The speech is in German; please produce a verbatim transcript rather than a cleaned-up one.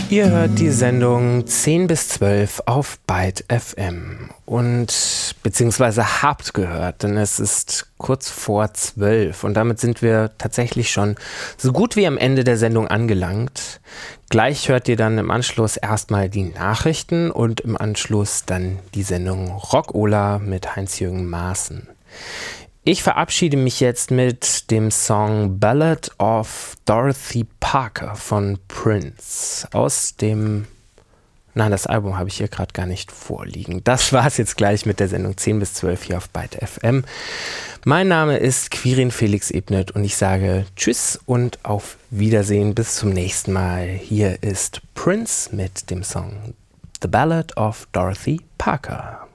Ihr hört die Sendung zehn bis zwölf auf Byte F M und beziehungsweise habt gehört, denn es ist kurz vor zwölf und damit sind wir tatsächlich schon so gut wie am Ende der Sendung angelangt. Gleich hört ihr dann im Anschluss erstmal die Nachrichten und im Anschluss dann die Sendung Rock-Ola mit Heinz-Jürgen Maaßen. Ich verabschiede mich jetzt mit dem Song Ballad of Dorothy Parker von Prince aus dem, nein, das Album habe ich hier gerade gar nicht vorliegen. Das war es jetzt gleich mit der Sendung zehn bis zwölf hier auf Byte F M. Mein Name ist Quirin Felix Ebnet und ich sage Tschüss und auf Wiedersehen, bis zum nächsten Mal. Hier ist Prince mit dem Song The Ballad of Dorothy Parker.